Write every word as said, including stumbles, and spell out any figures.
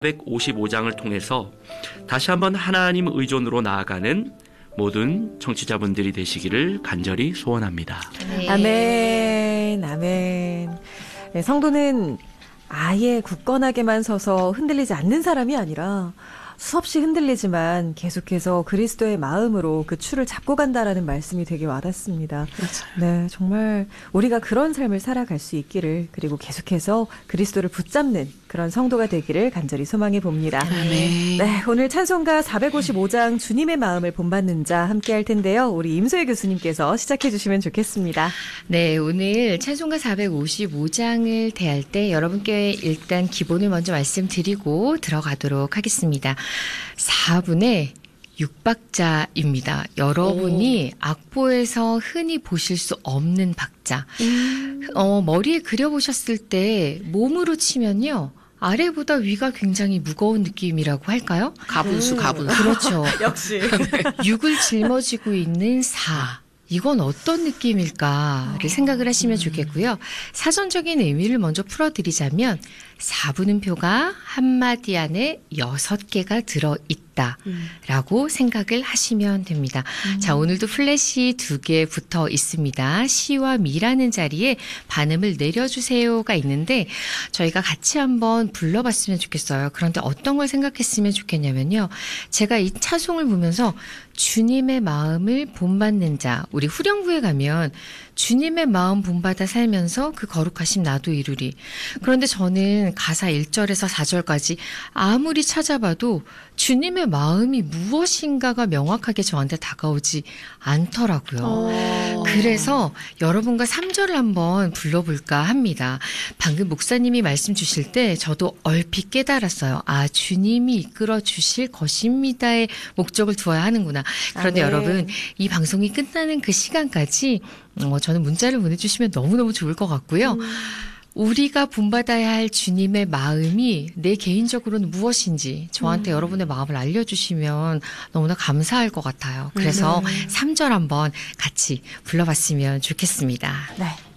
백오십오 장을 통해서 다시 한번 하나님 의존으로 나아가는 모든 청취자분들이 되시기를 간절히 소원합니다. 네. 아멘, 아멘. 네, 성도는 아예 굳건하게만 서서 흔들리지 않는 사람이 아니라 수없이 흔들리지만 계속해서 그리스도의 마음으로 그 추를 잡고 간다라는 말씀이 되게 와닿습니다. 맞아요. 네, 정말 우리가 그런 삶을 살아갈 수 있기를, 그리고 계속해서 그리스도를 붙잡는 그런 성도가 되기를 간절히 소망해 봅니다. 아멘. 네, 오늘 찬송가 사백오십오 장 주님의 마음을 본받는 자 함께 할 텐데요. 우리 임소희 교수님께서 시작해 주시면 좋겠습니다. 네, 오늘 찬송가 사백오십오 장을 대할 때 여러분께 일단 기본을 먼저 말씀드리고 들어가도록 하겠습니다. 사 분의 육 박자입니다. 여러분이 오. 악보에서 흔히 보실 수 없는 박자. 음. 어, 머리에 그려보셨을 때 몸으로 치면요. 아래보다 위가 굉장히 무거운 느낌이라고 할까요? 가분수, 가분수. 그렇죠. 역시. 육을 짊어지고 있는 사. 이건 어떤 느낌일까를 생각을 하시면 좋겠고요. 사전적인 의미를 먼저 풀어드리자면 사 분음표가 한마디 안에 여섯 개가 들어있다 라고 음. 생각을 하시면 됩니다. 음. 자, 오늘도 플래시 두 개 붙어 있습니다. 시와 미라는 자리에 반음을 내려주세요가 있는데 저희가 같이 한번 불러봤으면 좋겠어요. 그런데 어떤 걸 생각했으면 좋겠냐면요. 제가 이 찬송을 보면서 주님의 마음을 본받는 자, 우리 후렴구에 가면 주님의 마음 본받아 살면서 그 거룩하심 나도 이루리. 그런데 저는 가사 일 절에서 사 절까지 아무리 찾아봐도 주님의 마음이 무엇인가가 명확하게 저한테 다가오지 않더라고요. 오. 그래서 여러분과 삼 절을 한번 불러볼까 합니다. 방금 목사님이 말씀 주실 때 저도 얼핏 깨달았어요. 아, 주님이 이끌어 주실 것입니다의 목적을 두어야 하는구나. 그런데 아, 네. 여러분, 이 방송이 끝나는 그 시간까지 어, 저는 문자를 보내주시면 너무너무 좋을 것 같고요. 음. 우리가 본받아야 할 주님의 마음이 내 개인적으로는 무엇인지 저한테 음. 여러분의 마음을 알려주시면 너무나 감사할 것 같아요. 그래서 음. 삼 절 한번 같이 불러봤으면 좋겠습니다. 네.